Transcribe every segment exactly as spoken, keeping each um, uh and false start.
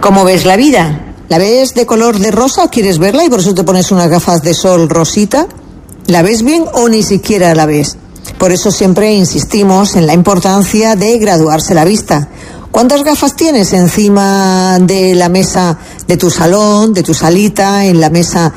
¿Cómo ves la vida? ¿La ves de color de rosa o quieres verla y por eso te pones unas gafas de sol rosita? ¿La ves bien o ni siquiera la ves? Por eso siempre insistimos en la importancia de graduarse la vista. ¿Cuántas gafas tienes encima de la mesa de tu salón, de tu salita, en la mesa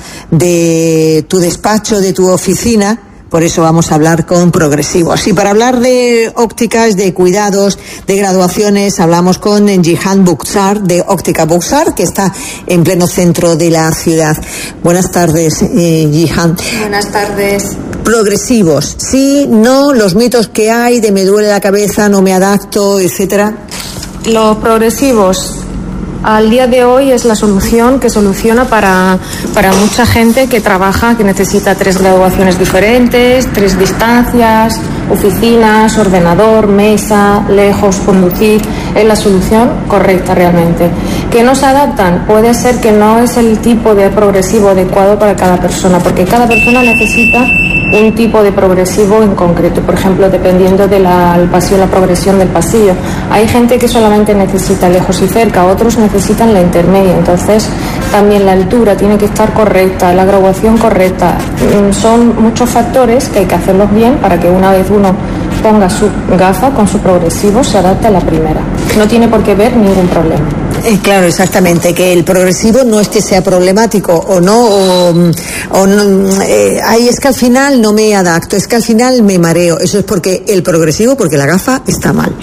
de tu despacho, de tu oficina? Por eso vamos a hablar con Progresivos. Y para hablar de ópticas, de cuidados, de graduaciones, hablamos con Jihan Buxar, de Óptica Buxar, que está en pleno centro de la ciudad. Buenas tardes, eh, Jihan. Buenas tardes. Progresivos, sí, no, los mitos que hay de me duele la cabeza, no me adapto, etcétera. Los progresivos al día de hoy es la solución que soluciona para, para mucha gente que trabaja, que necesita tres graduaciones diferentes, tres distancias, oficinas, ordenador, mesa, lejos, conducir. Es la solución correcta realmente. ¿Que no se adaptan? Puede ser que no es el tipo de progresivo adecuado para cada persona, porque cada persona necesita un tipo de progresivo en concreto, por ejemplo, dependiendo del pasillo, la progresión del pasillo. Hay gente que solamente necesita lejos y cerca, otros necesitan la intermedia, entonces también la altura tiene que estar correcta, la graduación correcta. Son muchos factores que hay que hacerlos bien para que una vez uno ponga su gafa con su progresivo se adapte a la primera. No tiene por qué ver ningún problema. Eh, claro, exactamente, que el progresivo no es que sea problemático o no, o, o no eh, ahí es que al final no me adapto, es que al final me mareo. Eso es porque el progresivo, porque la gafa está mal.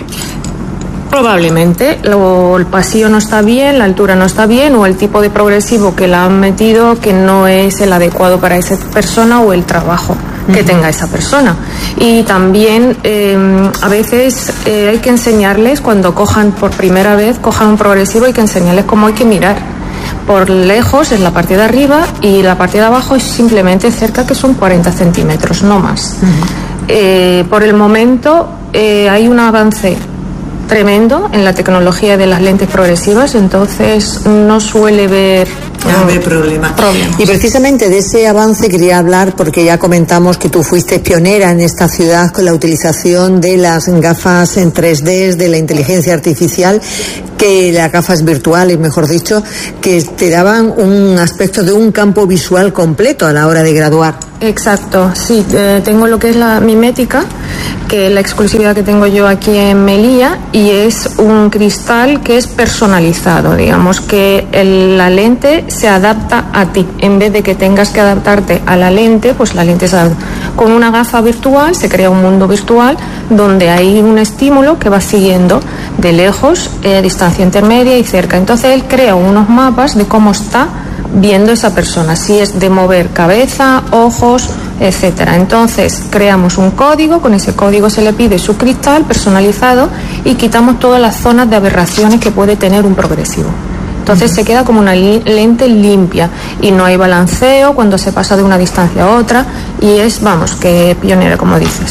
Probablemente, lo, el pasillo no está bien, la altura no está bien, o el tipo de progresivo que la han metido que no es el adecuado para esa persona o el trabajo que uh-huh. tenga esa persona. Y también eh, a veces eh, hay que enseñarles, cuando cojan por primera vez, cojan un progresivo, hay que enseñarles cómo hay que mirar. Por lejos es la parte de arriba y la parte de abajo es simplemente cerca, que son cuarenta centímetros, no más. Uh-huh. Eh, por el momento eh, hay un avance tremendo en la tecnología de las lentes progresivas, entonces no suele ver no haber problema. problemas. Y precisamente de ese avance quería hablar, porque ya comentamos que tú fuiste pionera en esta ciudad con la utilización de las gafas en tres D, de la inteligencia artificial, que las gafas virtuales, mejor dicho, que te daban un aspecto de un campo visual completo a la hora de graduar. Exacto, sí, eh, tengo lo que es la mimética, que es la exclusividad que tengo yo aquí en Melilla, y es un cristal que es personalizado, digamos que el, la lente se adapta a ti, en vez de que tengas que adaptarte a la lente, pues la lente se adapta. Con una gafa virtual se crea un mundo virtual donde hay un estímulo que va siguiendo de lejos, eh, distancia intermedia y cerca, entonces él crea unos mapas de cómo está viendo esa persona, si es de mover cabeza, ojos, etcétera. Entonces creamos un código, con ese código se le pide su cristal personalizado y quitamos todas las zonas de aberraciones que puede tener un progresivo. Entonces se queda como una li- lente limpia y no hay balanceo cuando se pasa de una distancia a otra, y es, vamos, que pionera, como dices.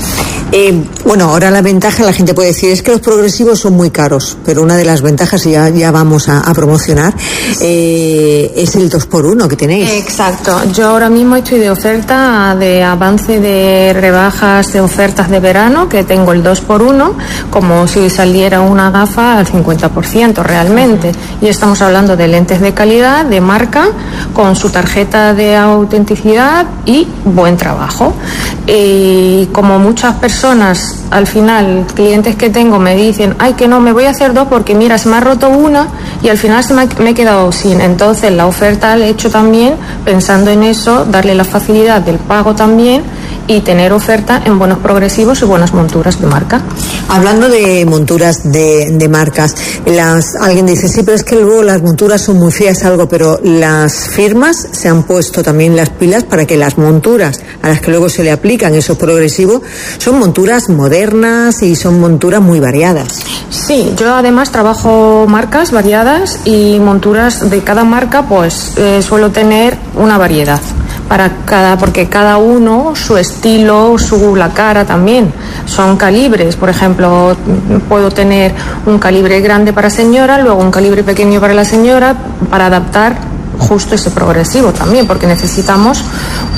Eh, bueno, ahora la ventaja, la gente puede decir, es que los progresivos son muy caros, pero una de las ventajas, y ya, ya vamos a, a promocionar, eh, es el dos por uno que tenéis. Exacto, yo ahora mismo estoy de oferta, de avance de rebajas, de ofertas de verano, que tengo el dos por uno, como si saliera una gafa al cincuenta por ciento realmente, uh-huh. y estamos hablando de lentes de calidad, de marca, con su tarjeta de autenticidad y buen trabajo. Y como muchas personas personas, al final, clientes que tengo me dicen, ay, que no, me voy a hacer dos porque mira, se me ha roto una y al final se me, ha, me he quedado sin. Entonces la oferta la he hecho también pensando en eso, darle la facilidad del pago también y tener oferta en buenos progresivos y buenas monturas de marca. Hablando de monturas de, de marcas, las, alguien dice, sí, pero es que luego las monturas son muy feas, algo, pero las firmas se han puesto también las pilas para que las monturas a las que luego se le aplican esos progresivos son monturas modernas y son monturas muy variadas. Sí, yo además trabajo marcas variadas y monturas de cada marca, pues eh, suelo tener una variedad. Para cada, porque cada uno, su estilo, su, la cara también, son calibres. Por ejemplo, puedo tener un calibre grande para señora, luego un calibre pequeño para la señora, para adaptar justo ese progresivo también, porque necesitamos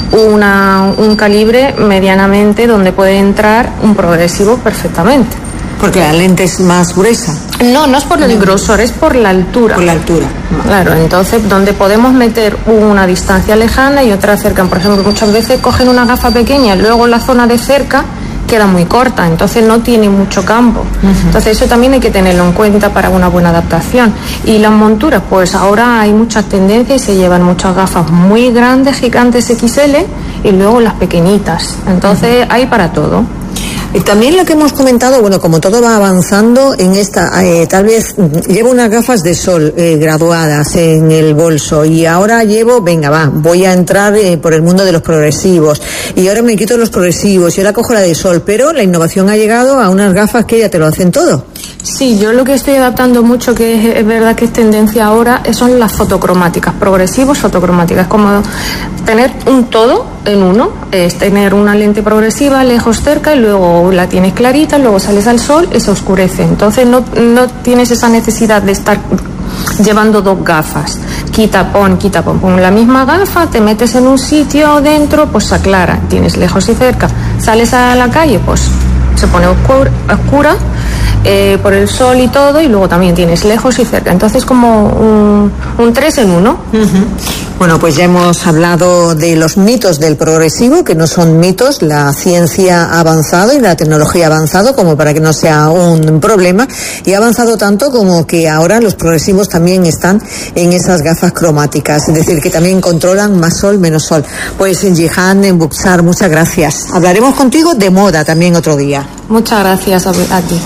una, un calibre medianamente donde puede entrar un progresivo perfectamente. Porque la lente es más gruesa. No, no es por el grosor, es por la altura. Por la altura. Claro, entonces donde podemos meter una distancia lejana y otra cerca. Por ejemplo, muchas veces cogen una gafa pequeña y luego la zona de cerca queda muy corta, entonces no tiene mucho campo. Uh-huh. Entonces eso también hay que tenerlo en cuenta para una buena adaptación. Y las monturas, pues ahora hay muchas tendencias y se llevan muchas gafas muy grandes, gigantes equis ele, y luego las pequeñitas. Entonces uh-huh. hay para todo. Y también lo que hemos comentado, bueno, como todo va avanzando en esta, eh, tal vez llevo unas gafas de sol eh, graduadas en el bolso y ahora llevo, venga, va, voy a entrar eh, por el mundo de los progresivos y ahora me quito los progresivos y ahora cojo la de sol, pero la innovación ha llegado a unas gafas que ya te lo hacen todo. Sí, yo lo que estoy adaptando mucho, que es, es verdad que es tendencia ahora, son las fotocromáticas, progresivos fotocromáticas, como tener un todo en uno, es tener una lente progresiva lejos, cerca, y luego la tienes clarita, luego sales al sol y se oscurece. Entonces no, no tienes esa necesidad de estar llevando dos gafas, quita, pon, quita, pon, pon la misma gafa, te metes en un sitio dentro, pues se aclara, tienes lejos y cerca, sales a la calle, pues se pone oscura, oscura eh, por el sol y todo, y luego también tienes lejos y cerca, entonces como un, un tres en uno. Uh-huh. Bueno, pues ya hemos hablado de los mitos del progresivo, que no son mitos, la ciencia ha avanzado y la tecnología ha avanzado como para que no sea un problema, y ha avanzado tanto como que ahora los progresivos también están en esas gafas cromáticas, es decir, que también controlan más sol, menos sol. Pues en Jihan Buxar, muchas gracias. Hablaremos contigo de moda también otro día. Muchas gracias a, a ti.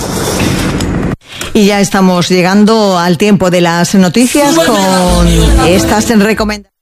Y ya estamos llegando al tiempo de las noticias con estas recomendaciones.